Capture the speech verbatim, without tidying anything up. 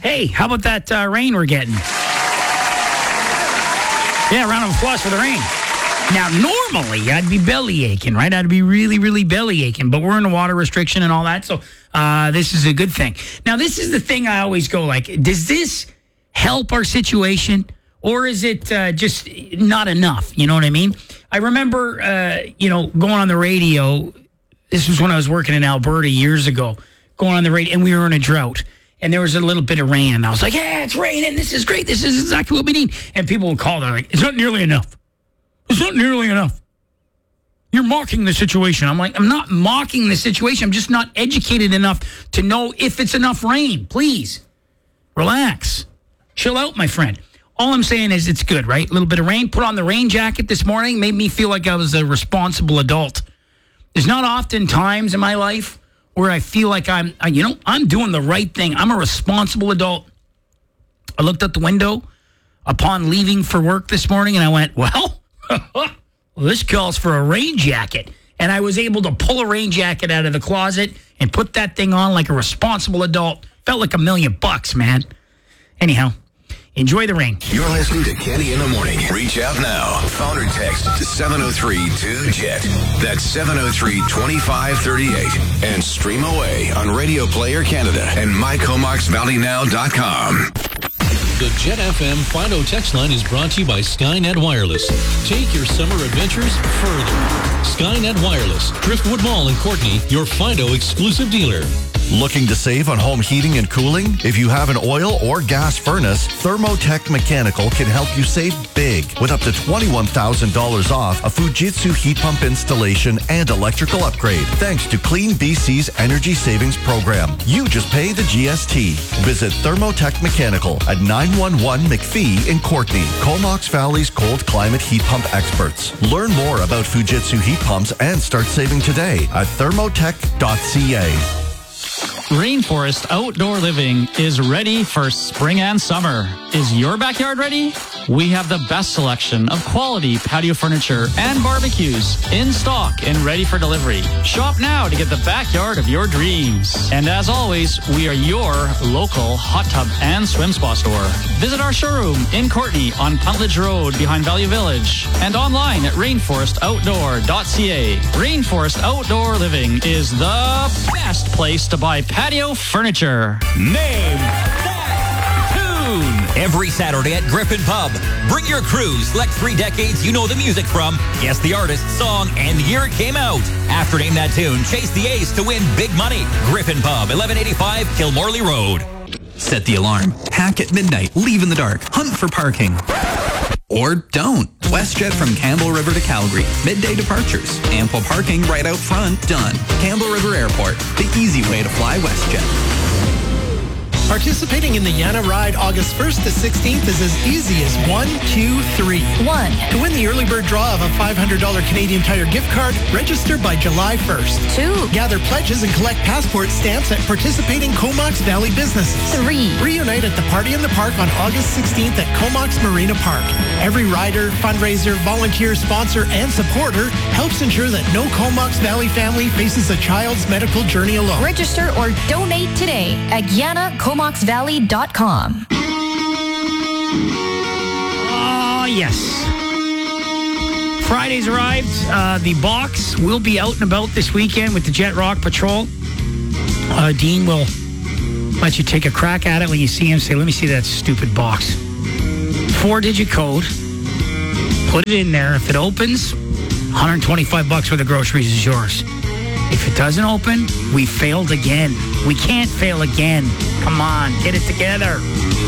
Hey, how about that uh, rain we're getting? Yeah, round of applause for the rain. Now, normally, I'd be belly aching, right? I'd be really, really belly aching, but we're in a water restriction and all that, so uh, this is a good thing. Now, this is the thing I always go like, does this help our situation, or is it uh, just not enough? You know what I mean? I remember, uh, you know, going on the radio. This was when I was working in Alberta years ago, going on the radio, and we were in a drought. And there was a little bit of rain. And I was like, yeah, it's raining. This is great. This is exactly what we need. And people would call. They're like, it's not nearly enough. It's not nearly enough. You're mocking the situation. I'm like, I'm not mocking the situation. I'm just not educated enough to know if it's enough rain. Please, relax. Chill out, my friend. All I'm saying is it's good, right? A little bit of rain. Put on the rain jacket this morning. Made me feel like I was a responsible adult. There's not often times in my life where I feel like I'm, you know, I'm doing the right thing. I'm a responsible adult. I looked out the window upon leaving for work this morning and I went, well, well, this calls for a rain jacket. And I was able to pull a rain jacket out of the closet and put that thing on like a responsible adult. Felt like a million bucks, man. Anyhow, enjoy the rain. You're listening to Kenny in the Morning. Reach out now. Phone or text to seven oh three two Jet. That's seven oh three, two five three eight. And stream away on Radio Player Canada and my comox valley now dot com. The Jet F M Fido text line is brought to you by Skynet Wireless. Take your summer adventures further. Skynet Wireless, Driftwood Mall in Courtenay, your Fido exclusive dealer. Looking to save on home heating and cooling? If you have an oil or gas furnace, Thermotech Mechanical can help you save big with up to twenty-one thousand dollars off a Fujitsu heat pump installation and electrical upgrade. Thanks to Clean B C's Energy Savings Program. You just pay the G S T. Visit Thermotech Mechanical at nine one one McPhee in Courtenay, Comox Valley's cold climate heat pump experts. Learn more about Fujitsu heat pumps and start saving today at thermotech dot c a. Rainforest Outdoor Living is ready for spring and summer. Is your backyard ready? We have the best selection of quality patio furniture and barbecues in stock and ready for delivery. Shop now to get the backyard of your dreams. And as always, we are your local hot tub and swim spa store. Visit our showroom in Courtenay on Puntledge Road behind Value Village and online at rainforest outdoor dot c a. Rainforest Outdoor Living is the best place to buy patio furniture. Name that tune. Every Saturday at Griffin Pub. Bring your crew. Select three decades you know the music from. Guess the artist, song, and the year it came out. After Name That Tune, chase the ace to win big money. Griffin Pub, eleven eighty-five Kilmorley Road. Set the alarm. Pack at midnight. Leave in the dark. Hunt for parking. Or don't. WestJet from Campbell River to Calgary. Midday departures. Ample parking right out front. Done. Campbell River Airport. The easy way to fly WestJet. Participating in the Yana Ride August first to sixteenth is as easy as one, two, three. One. To win the early bird draw of a five hundred dollars Canadian Tire gift card, register by July first. Two. Gather pledges and collect passport stamps at participating Comox Valley businesses. Three. Reunite at the Party in the Park on August sixteenth at Comox Marina Park. Every rider, fundraiser, volunteer, sponsor, and supporter helps ensure that no Comox Valley family faces a child's medical journey alone. Register or donate today at Yana Comox Valley dot com. Oh, yes. Friday's arrived. Uh, the box will be out and about this weekend with the Jet Rock Patrol. Uh, Dean will let you take a crack at it when you see him. Say, let me see that stupid box. Four-digit code. Put it in there. If it opens, one hundred twenty-five bucks worth of groceries is yours. If it doesn't open, we failed again. We can't fail again. Come on, get it together.